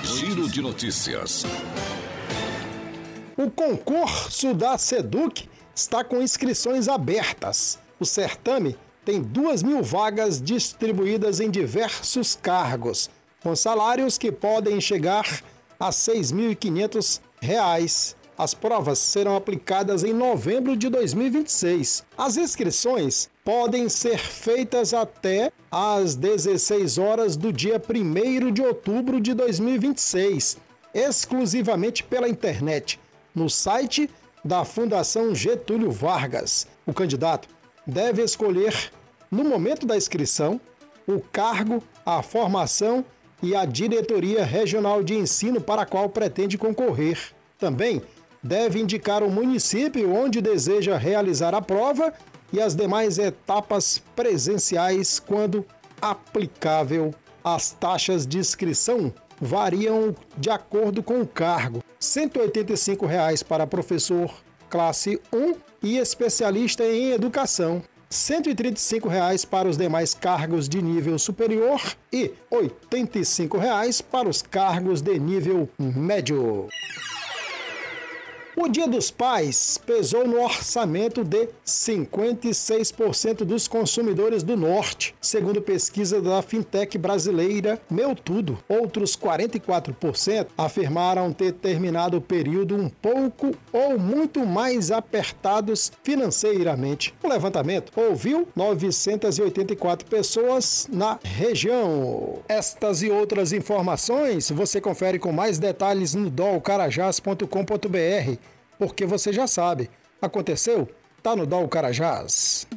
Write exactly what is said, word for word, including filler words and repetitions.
Giro de notícias. O concurso da SEDUC está com inscrições abertas. O certame tem duas mil vagas distribuídas em diversos cargos, com salários que podem chegar a seis mil e quinhentos reais. As provas serão aplicadas em novembro de dois mil e vinte e seis. As inscrições podem ser feitas até às dezesseis horas do dia primeiro de outubro de dois mil e vinte e seis, exclusivamente pela internet, no site da Fundação Getúlio Vargas. O candidato deve escolher, no momento da inscrição, o cargo, a formação e a diretoria regional de ensino para a qual pretende concorrer. Também deve indicar o município onde deseja realizar a prova e as demais etapas presenciais quando aplicável. As taxas de inscrição variam de acordo com o cargo: cento e oitenta e cinco reais para professor classe um e especialista em educação, cento e trinta e cinco reais para os demais cargos de nível superior e oitenta e cinco reais para os cargos de nível médio. O Dia dos Pais pesou no orçamento de cinquenta e seis por cento dos consumidores do Norte, segundo pesquisa da fintech brasileira Meu Tudo. Outros quarenta e quatro por cento afirmaram ter terminado o período um pouco ou muito mais apertados financeiramente. O levantamento ouviu novecentas e oitenta e quatro pessoas na região. Estas e outras informações você confere com mais detalhes no dol carajás ponto com ponto br. Porque você já sabe, aconteceu? Tá no Dol Carajás.